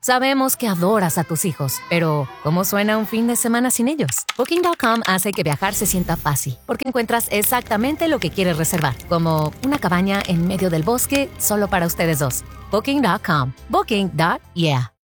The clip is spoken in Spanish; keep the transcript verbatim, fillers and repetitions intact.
Sabemos que adoras a tus hijos, pero ¿cómo suena un fin de semana sin ellos? Booking punto com hace que viajar se sienta fácil, porque encuentras exactamente lo que quieres reservar, como una cabaña en medio del bosque solo para ustedes dos. Booking punto com. Booking. Yeah.